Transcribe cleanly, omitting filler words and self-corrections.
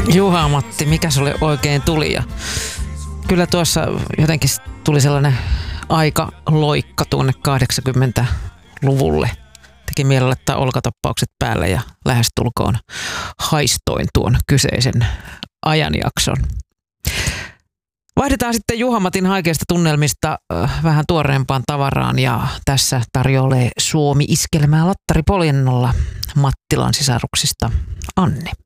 Juha-Matti, mikä sulle oikein tuli? Ja kyllä tuossa jotenkin tuli sellainen aikaloikka tuonne 80-luvulle. Teki mieli laittaa olkatappaukset päälle ja lähestulkoon haistoin tuon kyseisen ajanjakson. Vaihdetaan sitten Juha-Matin haikeista tunnelmista vähän tuoreempaan tavaraan ja tässä tarjoilee Suomi-iskelmää Lattari Poljennolla Mattilan sisaruksista Anne.